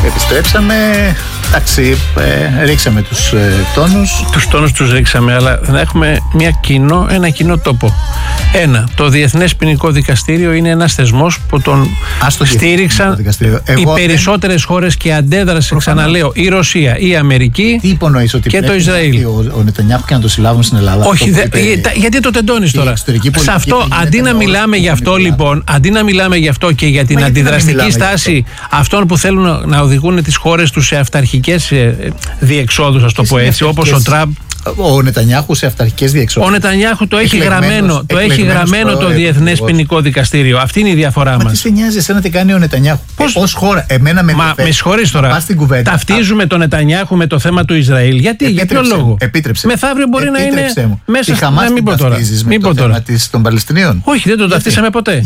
Επιστρέψαμε. Εντάξει, ρίξαμε τους τόνους. Τους τόνους τους ρίξαμε, αλλά θα έχουμε ένα κοινό τόπο. Το Διεθνές Ποινικό Δικαστήριο είναι ένας θεσμός που τον στήριξαν οι περισσότερες χώρες και αντέδρασε, ξαναλέω, η Ρωσία, η Αμερική. Τι υπονοείς, ότι και το Ισραήλ. Ο Νετανιάχου και να το συλλάβουν στην Ελλάδα? Όχι, γιατί το τεντώνεις τώρα. Σε αυτό, αντί να μιλάμε γι' αυτό, λοιπόν, αντί να μιλάμε γι' αυτό και για την αντιδραστική στάση αυτών που θέλουν να οδηγούν τις χώρες τους σε αυταρχικές διεξόδους, ας το πω έτσι, όπως ο Τραμπ. Ο Νετανιάχου σε αυταρχικές διεξόδους. Ο Νετανιάχου το έχει γραμμένο το Διεθνές Ποινικό Δικαστήριο. Αυτή είναι η διαφορά μας. Μα τι σε νοιάζει εσένα τι κάνει ο Νετανιάχου? Ως χώρα, εμένα με ενδιαφέρει. Με συγχωρείς τώρα. Ταυτίζουμε τον Νετανιάχου με το θέμα του Ισραήλ. Γιατί, για ποιο λόγο? Μεθαύριο μπορεί να είναι μέσα στη Χαμάς. Μην πω τώρα. Το θέμα των Παλαιστινίων. Όχι, δεν το ταυτίσαμε ποτέ.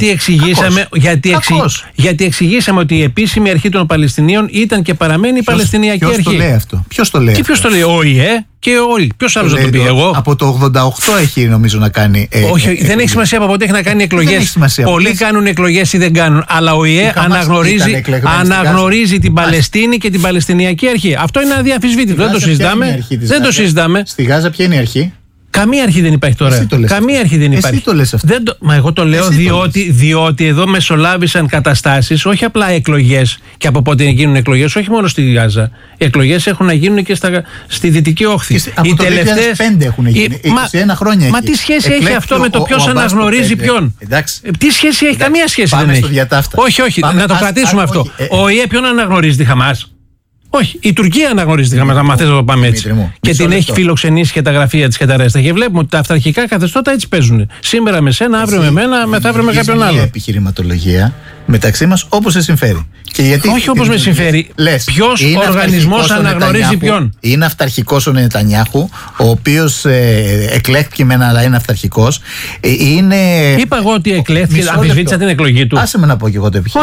Γιατί εξηγήσαμε ότι η επίσημη αρχή των Παλαιστινίων ήταν και παραμένει η Παλαιστινιακή αρχή. Ποιος το λέει αυτό? Και ποιος το λέει? Ο ΙΕ και όλοι. Ποιος άλλος θα το πει? Εγώ. Από το 88 έχει, νομίζω, να κάνει. Όχι, δεν έχει σημασία από πότε έχει να κάνει εκλογές. Πολλοί κάνουν εκλογές ή δεν κάνουν. Αλλά ο ΙΕ αναγνωρίζει την Παλαιστίνη και την Παλαιστινιακή αρχή. Αυτό είναι αδιαφυσβήτητο. Δεν το συζητάμε. Στη Γάζα ποια είναι η αρχή? Καμία αρχή δεν υπάρχει τώρα. Καμία αρχή δεν υπάρχει. Εσύ το λες αυτό. Μα εγώ το λέω διότι εδώ μεσολάβησαν καταστάσεις, όχι απλά εκλογές. Και από πότε γίνουν εκλογές, όχι μόνο στη Γάζα. Οι εκλογές έχουν να γίνουν και στη Δυτική Όχθη. Από το 2005 έχουν γίνει. 21 χρόνια. Μα τι σχέση έχει αυτό με το ποιος αναγνωρίζει ποιον? Τι σχέση έχει? Καμία σχέση δεν έχει. Όχι, να το κρατήσουμε αυτό. Ο ΙΕ ποιον αναγνωρίζει? Τη Χαμάς? Όχι, η Τουρκία αναγνωρίζει τη Χαμάς, να θες να το πάμε έτσι. Και την έχει φιλοξενήσει και τα γραφεία της και τα ρέστα. Και βλέπουμε ότι τα αυταρχικά καθεστώτα έτσι παίζουν. Σήμερα με σένα, αύριο με μένα, μεθαύριο με κάποιον άλλο. Είναι επιχειρηματολογία μεταξύ μας όπως σε συμφέρει. Όχι όπως με συμφέρει. Ποιος οργανισμός αναγνωρίζει ποιον? Είναι αυταρχικός ο Νετανιάχου, ο οποίος εκλέχθηκε με ένα, αλλά είναι αυταρχικός. Είπα εγώ ότι εκλέχθηκε, αμφισβήτησα την εκλογή του. Άσε με να πω και εγώ το επιχείρημα.